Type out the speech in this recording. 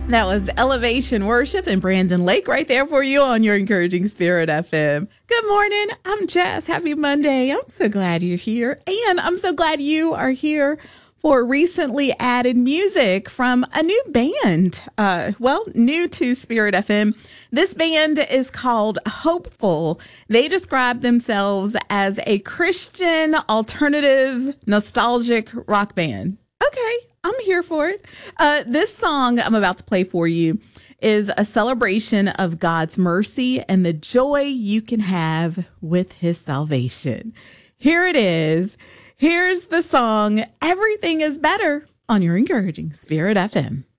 That was Elevation Worship and Brandon Lake right there for you on your Encouraging Spirit FM. Good morning. I'm Jess. Happy Monday. I'm so glad you're here. And I'm so glad you are here for recently added music from a new band. New to Spirit FM. This band is called Hopeful. They describe themselves as a Christian alternative nostalgic rock band. Okay, I'm here for it. This song I'm about to play for you is a celebration of God's mercy and the joy you can have with his salvation. Here it is. Here's the song, Everything is Better, on your Encouraging Spirit FM.